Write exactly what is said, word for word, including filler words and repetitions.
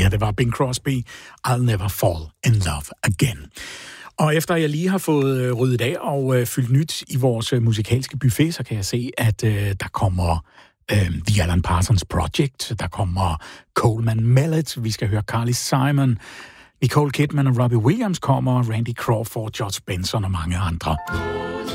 Det her, det var Bing Crosby, I'll Never Fall in Love Again. Og efter jeg lige har fået ryddet af og øh, fyldt nyt i vores øh, musikalske buffet, så kan jeg se, at øh, der kommer øh, The Alan Parsons Project, der kommer Coleman Mellett, vi skal høre Carly Simon, Nicole Kidman og Robbie Williams kommer, Randy Crawford, George Benson og mange andre.